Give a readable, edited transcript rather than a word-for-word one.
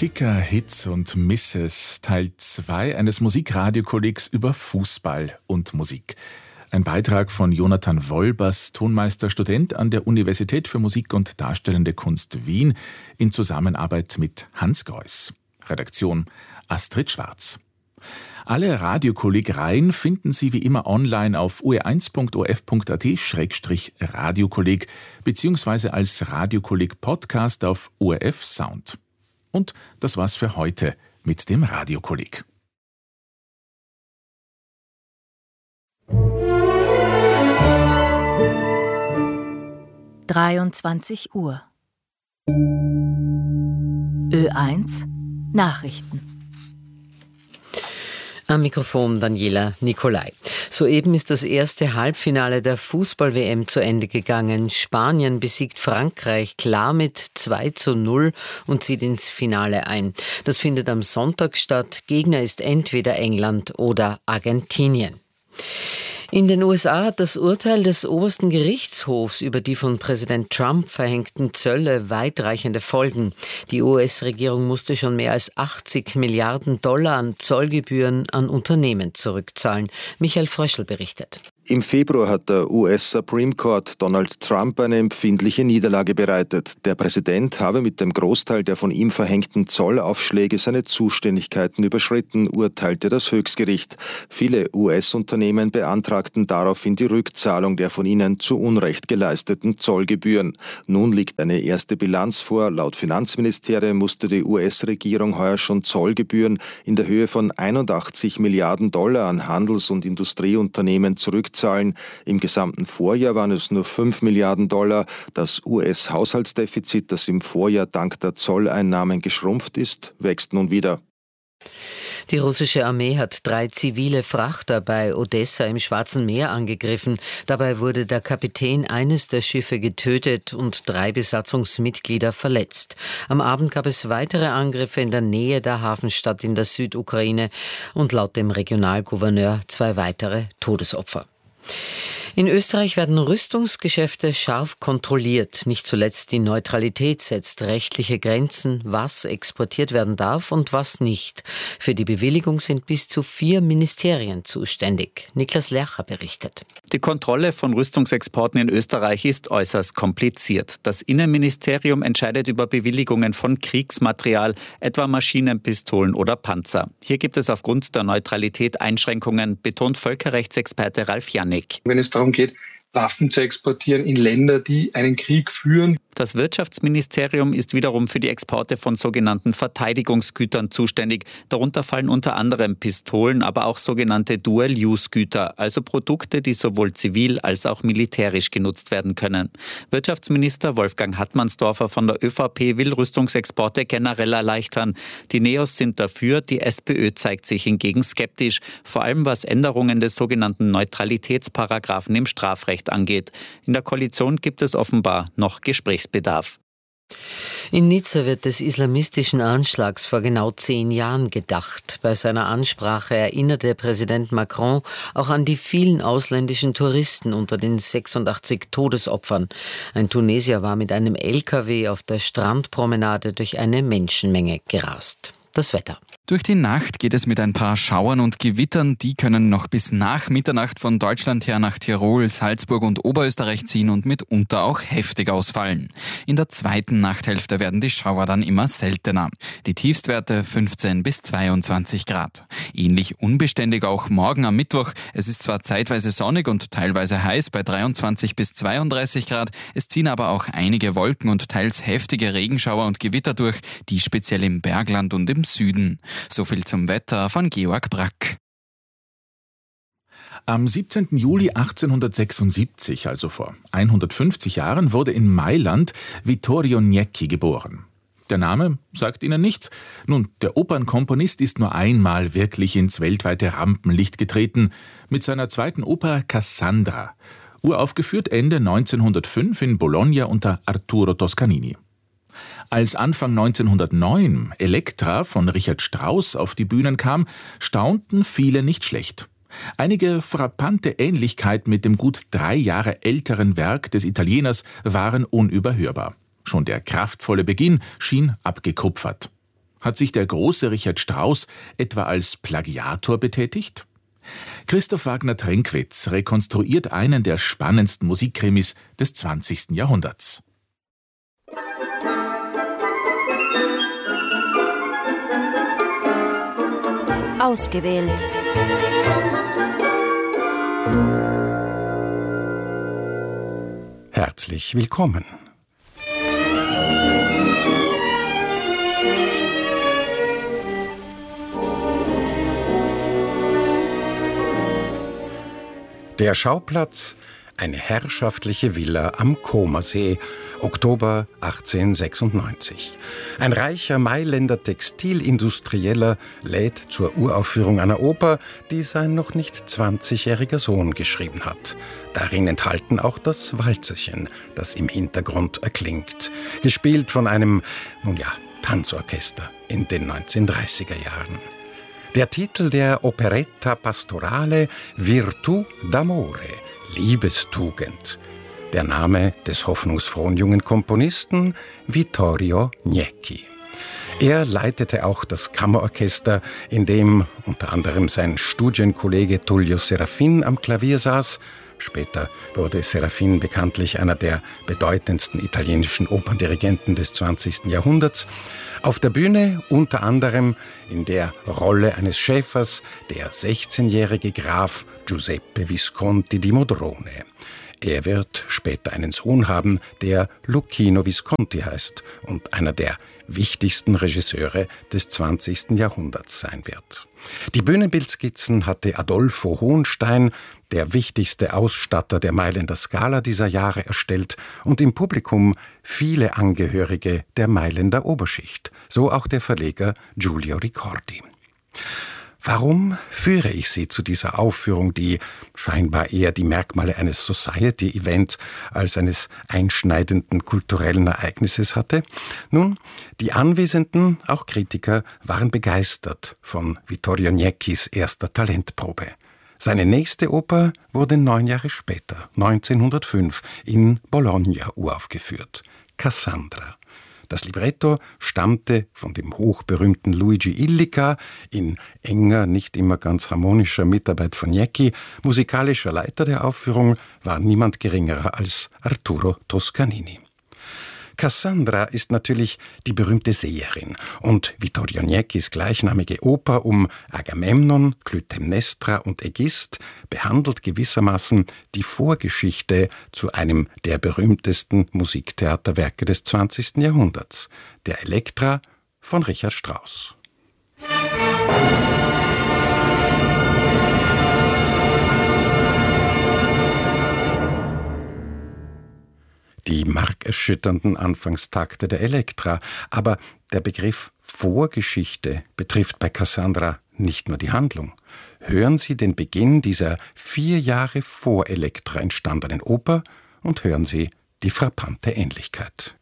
Kicker, Hits und Misses, Teil 2 eines Musikradiokollegs über Fußball und Musik. Ein Beitrag von Jonathan Wolbers, Tonmeisterstudent an der Universität für Musik und Darstellende Kunst Wien, in Zusammenarbeit mit Hans Greuß. Redaktion Astrid Schwarz. Alle Radiokolleg-Reihen finden Sie wie immer online auf ur1.orf.at/radiokolleg beziehungsweise als Radiokolleg-Podcast auf ORF Sound. Und das war's für heute mit dem Radiokolleg. Uhr. Ö1 Nachrichten. Am Mikrofon Daniela Nicolai. Soeben ist das erste Halbfinale der Fußball-WM zu Ende gegangen. Spanien besiegt Frankreich klar mit 2:0 und zieht ins Finale ein. Das findet am Sonntag statt. Gegner ist entweder England oder Argentinien. In den USA hat das Urteil des obersten Gerichtshofs über die von Präsident Trump verhängten Zölle weitreichende Folgen. Die US-Regierung musste schon mehr als 80 Milliarden Dollar an Zollgebühren an Unternehmen zurückzahlen. Michael Fröschl berichtet. Im Februar hat der US Supreme Court Donald Trump eine empfindliche Niederlage bereitet. Der Präsident habe mit dem Großteil der von ihm verhängten Zollaufschläge seine Zuständigkeiten überschritten, urteilte das Höchstgericht. Viele US-Unternehmen beantragten daraufhin die Rückzahlung der von ihnen zu Unrecht geleisteten Zollgebühren. Nun liegt eine erste Bilanz vor. Laut Finanzministerium musste die US-Regierung heuer schon Zollgebühren in der Höhe von 81 Milliarden Dollar an Handels- und Industrieunternehmen zurückzahlen. Im gesamten Vorjahr waren es nur 5 Milliarden Dollar. Das US-Haushaltsdefizit, das im Vorjahr dank der Zolleinnahmen geschrumpft ist, wächst nun wieder. Die russische Armee hat 3 zivile Frachter bei Odessa im Schwarzen Meer angegriffen. Dabei wurde der Kapitän eines der Schiffe getötet und 3 Besatzungsmitglieder verletzt. Am Abend gab es weitere Angriffe in der Nähe der Hafenstadt in der Südukraine und laut dem Regionalgouverneur 2 weitere Todesopfer. In Österreich werden Rüstungsgeschäfte scharf kontrolliert. Nicht zuletzt die Neutralität setzt rechtliche Grenzen, was exportiert werden darf und was nicht. Für die Bewilligung sind bis zu 4 Ministerien zuständig. Niklas Lercher berichtet. Die Kontrolle von Rüstungsexporten in Österreich ist äußerst kompliziert. Das Innenministerium entscheidet über Bewilligungen von Kriegsmaterial, etwa Maschinen, Pistolen oder Panzer. Hier gibt es aufgrund der Neutralität Einschränkungen, betont Völkerrechtsexperte Ralf Jannik. Wenn es darum geht, Waffen zu exportieren in Länder, die einen Krieg führen. Das Wirtschaftsministerium ist wiederum für die Exporte von sogenannten Verteidigungsgütern zuständig. Darunter fallen unter anderem Pistolen, aber auch sogenannte Dual-Use-Güter, also Produkte, die sowohl zivil als auch militärisch genutzt werden können. Wirtschaftsminister Wolfgang Hartmannsdorfer von der ÖVP will Rüstungsexporte generell erleichtern. Die Neos sind dafür, die SPÖ zeigt sich hingegen skeptisch, vor allem was Änderungen des sogenannten Neutralitätsparagraphen im Strafrecht angeht. In der Koalition gibt es offenbar noch Gesprächsbedarf. In Nizza wird des islamistischen Anschlags vor genau 10 Jahren gedacht. Bei seiner Ansprache erinnerte Präsident Macron auch an die vielen ausländischen Touristen unter den 86 Todesopfern. Ein Tunesier war mit einem LKW auf der Strandpromenade durch eine Menschenmenge gerast. Das Wetter. Durch die Nacht geht es mit ein paar Schauern und Gewittern. Die können noch bis nach Mitternacht von Deutschland her nach Tirol, Salzburg und Oberösterreich ziehen und mitunter auch heftig ausfallen. In der zweiten Nachthälfte werden die Schauer dann immer seltener. Die Tiefstwerte 15 bis 22 Grad. Ähnlich unbeständig auch morgen am Mittwoch. Es ist zwar zeitweise sonnig und teilweise heiß bei 23 bis 32 Grad. Es ziehen aber auch einige Wolken und teils heftige Regenschauer und Gewitter durch, die speziell im Bergland und im Süden. So viel zum Wetter von Georg Brack. Am 17. Juli 1876, also vor 150 Jahren, wurde in Mailand Vittorio Niecki geboren. Der Name sagt Ihnen nichts? Nun, der Opernkomponist ist nur einmal wirklich ins weltweite Rampenlicht getreten, mit seiner zweiten Oper Cassandra, uraufgeführt Ende 1905 in Bologna unter Arturo Toscanini. Als Anfang 1909 Elektra von Richard Strauss auf die Bühnen kam, staunten viele nicht schlecht. Einige frappante Ähnlichkeiten mit dem gut 3 Jahre älteren Werk des Italieners waren unüberhörbar. Schon der kraftvolle Beginn schien abgekupfert. Hat sich der große Richard Strauss etwa als Plagiator betätigt? Christoph Wagner-Trinkwitz rekonstruiert einen der spannendsten Musikkrimis des 20. Jahrhunderts. Ausgewählt. Herzlich willkommen. Der Schauplatz: eine herrschaftliche Villa am Comersee, Oktober 1896. Ein reicher Mailänder Textilindustrieller lädt zur Uraufführung einer Oper, die sein noch nicht 20-jähriger Sohn geschrieben hat. Darin enthalten auch das Walzerchen, das im Hintergrund erklingt. Gespielt von einem, Tanzorchester in den 1930er Jahren. Der Titel der Operetta Pastorale Virtù d'amore, Liebestugend. Der Name des hoffnungsfrohen jungen Komponisten Vittorio Niecki. Er leitete auch das Kammerorchester, in dem unter anderem sein Studienkollege Tullio Serafin am Klavier saß. Später wurde Serafin bekanntlich einer der bedeutendsten italienischen Operndirigenten des 20. Jahrhunderts. Auf der Bühne unter anderem in der Rolle eines Schäfers der 16-jährige Graf Giuseppe Visconti di Modrone. Er wird später einen Sohn haben, der Luchino Visconti heißt und einer der wichtigsten Regisseure des 20. Jahrhunderts sein wird. Die Bühnenbildskizzen hatte Adolfo Hohenstein, der wichtigste Ausstatter der Mailänder Scala dieser Jahre, erstellt und im Publikum viele Angehörige der Mailänder Oberschicht, so auch der Verleger Giulio Ricordi. Warum führe ich Sie zu dieser Aufführung, die scheinbar eher die Merkmale eines Society-Events als eines einschneidenden kulturellen Ereignisses hatte? Nun, die Anwesenden, auch Kritiker, waren begeistert von Vittorio Nieckis erster Talentprobe. Seine nächste Oper wurde 9 Jahre später, 1905, in Bologna uraufgeführt: Cassandra. Das Libretto stammte von dem hochberühmten Luigi Illica in enger, nicht immer ganz harmonischer Mitarbeit von Niecki. Musikalischer Leiter der Aufführung war niemand geringerer als Arturo Toscanini. Cassandra ist natürlich die berühmte Seherin und Vittorio Nieckis gleichnamige Oper um Agamemnon, Clytemnestra und Ägist behandelt gewissermaßen die Vorgeschichte zu einem der berühmtesten Musiktheaterwerke des 20. Jahrhunderts, der Elektra von Richard Strauss. Die markerschütternden Anfangstakte der Elektra, aber der Begriff Vorgeschichte betrifft bei Cassandra nicht nur die Handlung. Hören Sie den Beginn dieser 4 Jahre vor Elektra entstandenen Oper und hören Sie die frappante Ähnlichkeit.